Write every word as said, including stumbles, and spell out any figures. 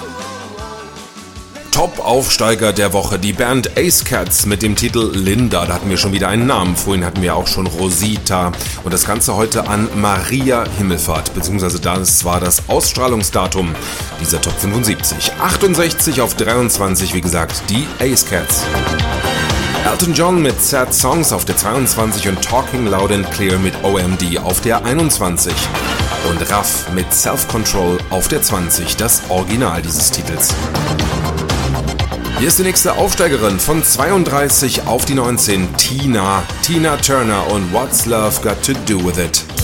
Top-Aufsteiger der Woche, die Band Ace Cats mit dem Titel Linda. Da hatten wir schon wieder einen Namen. Vorhin hatten wir auch schon Rosita. Und das Ganze heute an Maria Himmelfahrt, beziehungsweise das war das Ausstrahlungsdatum dieser Top fünfundsiebzig. achtundsechzig auf dreiundzwanzig, wie gesagt, die Ace Cats. Elton John mit Sad Songs auf der zweiundzwanzig und Talking Loud and Clear mit O M D auf der einundzwanzig. Und Raff mit Self Control auf der zwanzig, das Original dieses Titels. Hier ist die nächste Aufsteigerin von zweiunddreißig auf die neunzehn, Tina, Tina Turner und What's Love Got to Do With It.